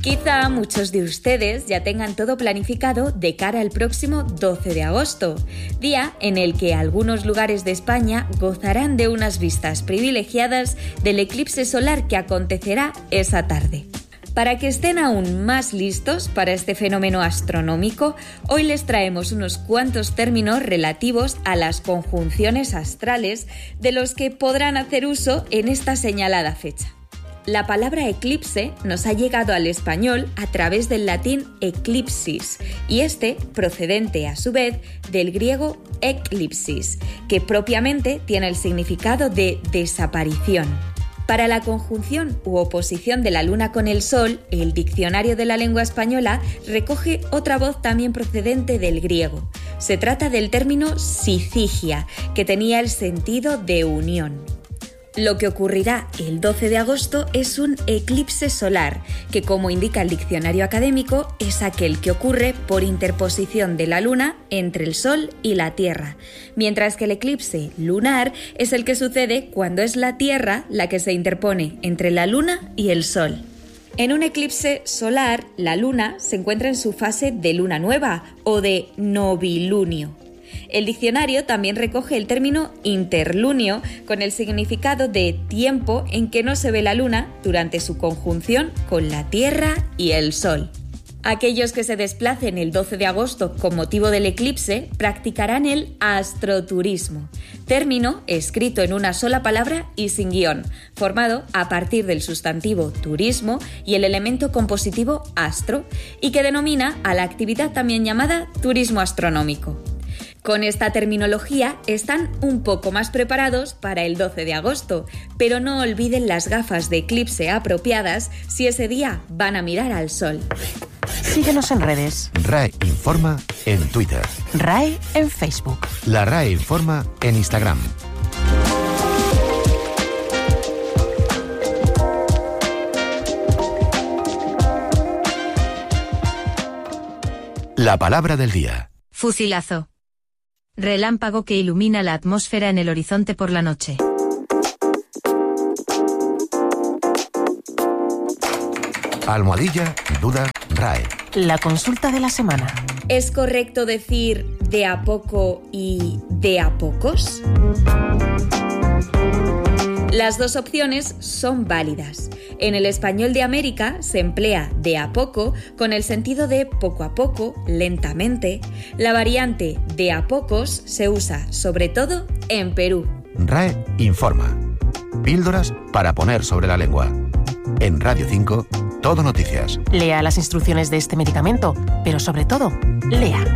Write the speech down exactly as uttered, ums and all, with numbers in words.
Quizá muchos de ustedes ya tengan todo planificado de cara al próximo doce de agosto, día en el que algunos lugares de España gozarán de unas vistas privilegiadas del eclipse solar que acontecerá esa tarde. Para que estén aún más listos para este fenómeno astronómico, hoy les traemos unos cuantos términos relativos a las conjunciones astrales de los que podrán hacer uso en esta señalada fecha. La palabra eclipse nos ha llegado al español a través del latín eclipsis y este procedente a su vez del griego eclipsis, que propiamente tiene el significado de desaparición. Para la conjunción u oposición de la luna con el sol, el diccionario de la lengua española recoge otra voz también procedente del griego. Se trata del término syzygia, que tenía el sentido de unión. Lo que ocurrirá el doce de agosto es un eclipse solar, que como indica el diccionario académico, es aquel que ocurre por interposición de la luna entre el sol y la tierra, mientras que el eclipse lunar es el que sucede cuando es la tierra la que se interpone entre la luna y el sol. En un eclipse solar, la luna se encuentra en su fase de luna nueva o de novilunio. El diccionario también recoge el término interlunio con el significado de tiempo en que no se ve la luna durante su conjunción con la Tierra y el Sol. Aquellos que se desplacen el doce de agosto con motivo del eclipse practicarán el astroturismo, término escrito en una sola palabra y sin guión, formado a partir del sustantivo turismo y el elemento compositivo astro, y que denomina a la actividad también llamada turismo astronómico. Con esta terminología están un poco más preparados para el doce de agosto, pero no olviden las gafas de eclipse apropiadas si ese día van a mirar al sol. Síguenos en redes. R A E Informa en Twitter. R A E en Facebook. La R A E Informa en Instagram. La palabra del día. Fusilazo. Relámpago que ilumina la atmósfera en el horizonte por la noche. Almohadilla, duda, R A E. La consulta de la semana. ¿Es correcto decir de a poco y de a pocos? Las dos opciones son válidas. En el español de América se emplea de a poco con el sentido de poco a poco, lentamente. La variante de a pocos se usa sobre todo en Perú. R A E Informa. Píldoras para poner sobre la lengua. En Radio cinco, Todo Noticias. Lea las instrucciones de este medicamento, pero sobre todo, lea.